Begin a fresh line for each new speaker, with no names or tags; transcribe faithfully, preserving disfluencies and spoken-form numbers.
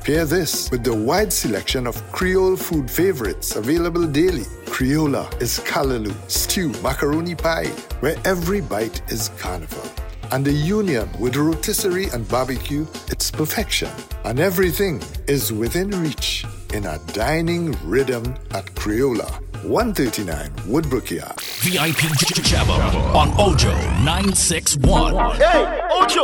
Pair this with the wide selection of Creole food favorites available daily. Creola is callaloo, stew, macaroni pie, where every bite is carnival. And the union with rotisserie and barbecue, it's perfection. And everything is within reach in a dining rhythm at Creola. one thirty-nine Woodbrook Yard.
V I P Jabba on Ojo nine six one.
Hey, Ocho!